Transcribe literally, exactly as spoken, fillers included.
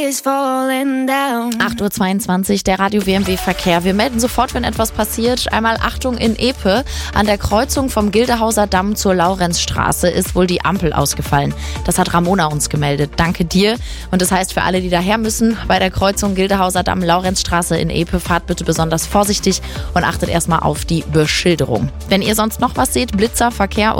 acht Uhr zweiundzwanzig, der Radio W M W Verkehr. Wir melden sofort, wenn etwas passiert. Einmal Achtung in Epe. An der Kreuzung vom Gildehauser Damm zur Laurenzstraße ist wohl die Ampel ausgefallen. Das hat Ramona uns gemeldet. Danke dir. Und das heißt für alle, die daher müssen, bei der Kreuzung Gildehauser Damm, Laurenzstraße in Epe, fahrt bitte besonders vorsichtig und achtet erstmal auf die Beschilderung. Wenn ihr sonst noch was seht, Blitzer, Verkehr